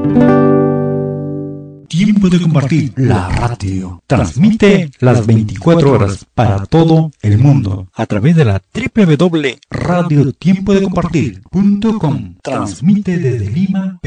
Tiempo de compartir. La radio transmite las 24 horas para todo el mundo a través de la www.radiotiempodecompartir.com. Transmite desde Lima,